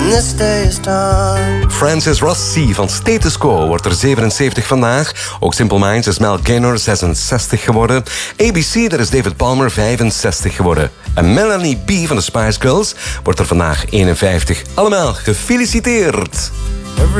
this day is done. Francis Ross C. van Status Quo wordt er 77 vandaag. Ook Simple Minds is Mel Gaynor 66 geworden. ABC, daar is David Palmer 65 geworden. En Melanie B. van de Spice Girls wordt er vandaag 51. Allemaal gefeliciteerd.